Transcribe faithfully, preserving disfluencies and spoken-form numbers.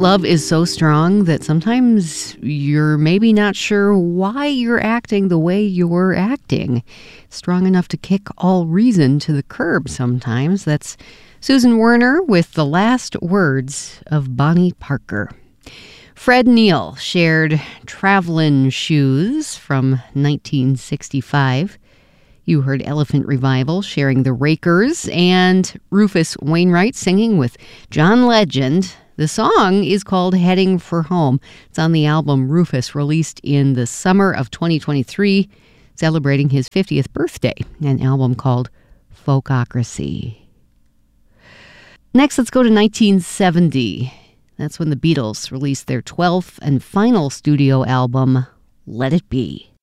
love is so strong that sometimes you're maybe not sure why you're acting the way you're acting. Strong enough to kick all reason to the curb sometimes. That's Susan Werner with the last words of Bonnie Parker. Fred Neil shared Travelin' Shoes from nineteen sixty-five. You heard Elephant Revival sharing The Rakers, and Rufus Wainwright singing with John Legend. The song is called Heading for Home. It's on the album Rufus, released in the summer of twenty twenty-three, celebrating his fiftieth birthday, an album called Folkocracy. Next, let's go to nineteen seventy. That's when the Beatles released their twelfth and final studio album, Let It Be.